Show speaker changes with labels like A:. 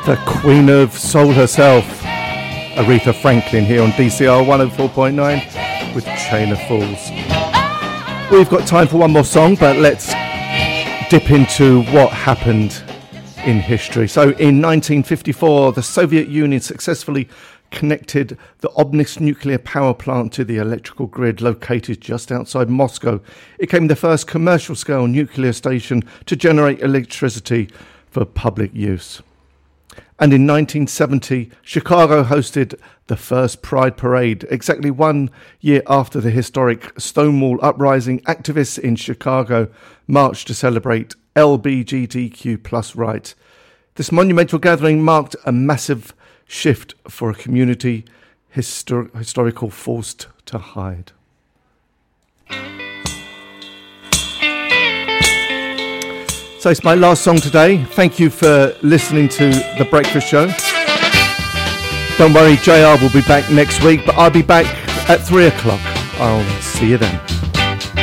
A: The Queen of Soul herself, Aretha Franklin, here on DCR 104.9 with Chain of Fools. We've got time for one more song, but let's dip into what happened in history. So in 1954, the Soviet Union successfully connected the Obninsk nuclear power plant to the electrical grid located just outside Moscow. It became the first commercial-scale nuclear station to generate electricity for public use. And in 1970, Chicago hosted the first Pride Parade. Exactly 1 year after the historic Stonewall Uprising, activists in Chicago marched to celebrate LGBTQ+ rights. This monumental gathering marked a massive shift for a community historical forced to hide. So it's my last song today. Thank you for listening to The Breakfast Show. Don't worry, JR will be back next week, but I'll be back at 3 o'clock. I'll see you then.